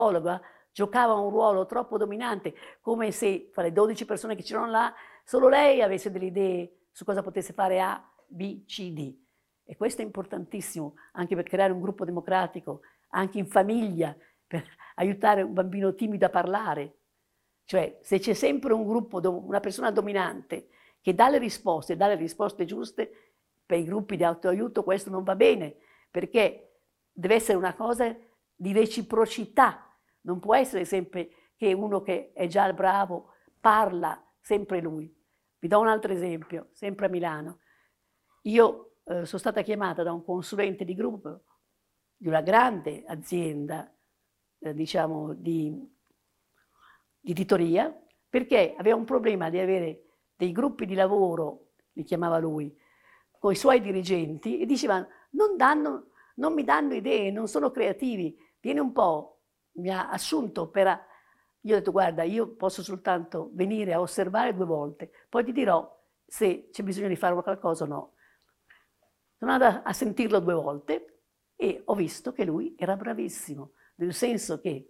psicologa giocava un ruolo troppo dominante, come se fra le 12 persone che c'erano là, solo lei avesse delle idee su cosa potesse fare A, B, C, D. E questo è importantissimo anche per creare un gruppo democratico, anche in famiglia, per aiutare un bambino timido a parlare. Cioè, se c'è sempre un gruppo, una persona dominante che dà le risposte giuste, per i gruppi di autoaiuto questo non va bene, perché deve essere una cosa di reciprocità. Non può essere sempre che uno che è già bravo parla sempre lui. Vi do un altro esempio, sempre a Milano. Io sono stata chiamata da un consulente di gruppo di una grande azienda, diciamo, di editoria, perché aveva un problema di avere dei gruppi di lavoro, li chiamava lui, con i suoi dirigenti e diceva non mi danno idee, non sono creativi, vieni un po', mi ha assunto per... Io ho detto guarda, io posso soltanto venire a osservare 2 volte, poi ti dirò se c'è bisogno di fare qualcosa o no. Sono andata a sentirlo 2 volte e ho visto che lui era bravissimo, nel senso che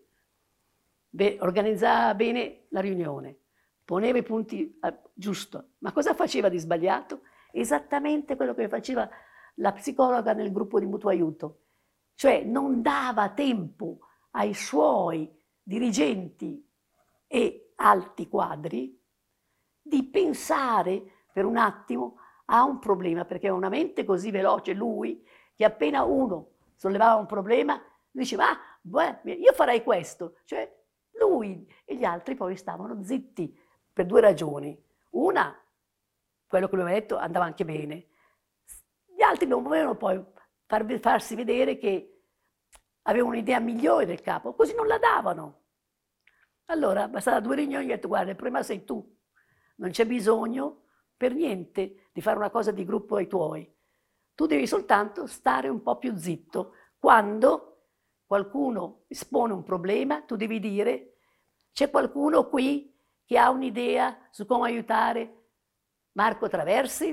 organizzava bene la riunione, poneva i punti giusto, ma cosa faceva di sbagliato? Esattamente quello che faceva la psicologa nel gruppo di mutuo aiuto, cioè non dava tempo ai suoi dirigenti e alti quadri di pensare per un attimo a un problema, perché ha una mente così veloce lui, che appena uno sollevava un problema, diceva, ah, beh, io farei questo. Cioè lui e gli altri poi stavano zitti per 2 ragioni. Una, quello che lui aveva detto andava anche bene. Gli altri non volevano poi farsi vedere che avevano un'idea migliore del capo, così non la davano. Allora, bastava 2 riunioni e ho detto, guarda, il problema sei tu. Non c'è bisogno per niente di fare una cosa di gruppo ai tuoi. Tu devi soltanto stare un po' più zitto. Quando qualcuno espone un problema, tu devi dire, c'è qualcuno qui che ha un'idea su come aiutare Marco Traversi?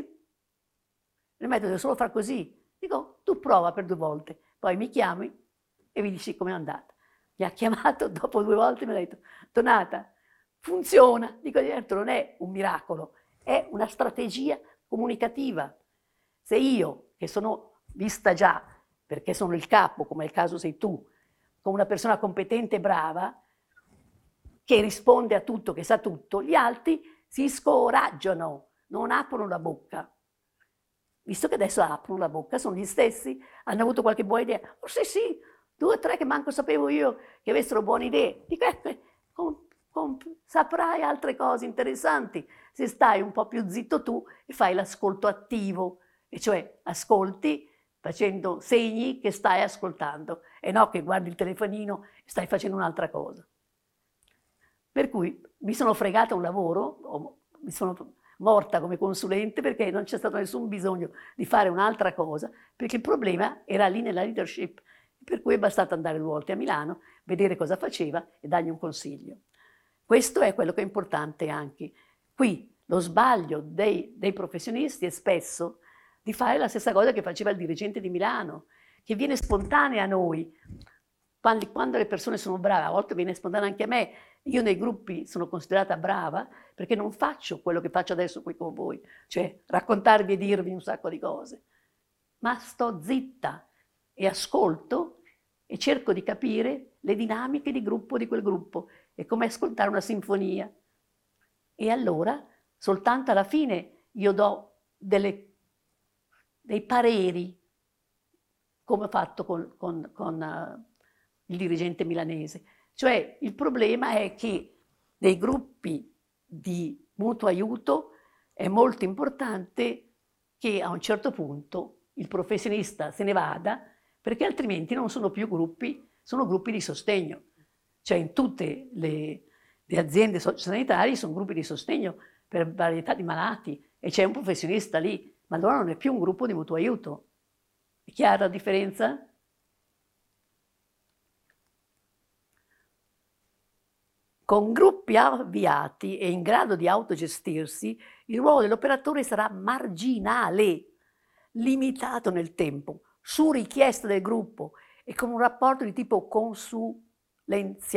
Il metodo è solo far così. Dico, tu prova per 2 volte, poi mi chiami e mi dici com'è andata. Mi ha chiamato, dopo 2 volte mi ha detto, Donata, funziona. Dico, certo, non è un miracolo, è una strategia comunicativa. Se io, che sono vista già, perché sono il capo, come è il caso sei tu, con una persona competente e brava, che risponde a tutto, che sa tutto, gli altri si scoraggiano, non aprono la bocca. Visto che adesso aprono la bocca, sono gli stessi, hanno avuto qualche buona idea. Oh sì, sì, 2 o 3 che manco sapevo io che avessero buone idee. Dico, saprai altre cose interessanti se stai un po' più zitto tu e fai l'ascolto attivo, e cioè ascolti facendo segni che stai ascoltando e no che guardi il telefonino e stai facendo un'altra cosa. Per cui mi sono fregata un lavoro, mi sono morta come consulente perché non c'è stato nessun bisogno di fare un'altra cosa, perché il problema era lì nella leadership, per cui è bastato andare 2 volte a Milano, vedere cosa faceva e dargli un consiglio. Questo è quello che è importante anche. Qui lo sbaglio dei professionisti è spesso di fare la stessa cosa che faceva il dirigente di Milano, che viene spontanea a noi. Quando le persone sono brave, a volte viene spontanea anche a me. Io nei gruppi sono considerata brava perché non faccio quello che faccio adesso qui con voi, cioè raccontarvi e dirvi un sacco di cose, ma sto zitta e ascolto e cerco di capire le dinamiche di gruppo di quel gruppo. È come ascoltare una sinfonia. E allora, soltanto alla fine, io do dei pareri, come ho fatto con il dirigente milanese. Cioè, il problema è che nei gruppi di mutuo aiuto è molto importante che a un certo punto il professionista se ne vada, perché altrimenti non sono più gruppi, sono gruppi di sostegno. Cioè in tutte le aziende sociosanitarie sono gruppi di sostegno per varietà di malati e c'è un professionista lì, ma allora non è più un gruppo di mutuo aiuto. È chiara la differenza? Con gruppi avviati e in grado di autogestirsi, il ruolo dell'operatore sarà marginale, limitato nel tempo, su richiesta del gruppo e con un rapporto di tipo consultivo. Lei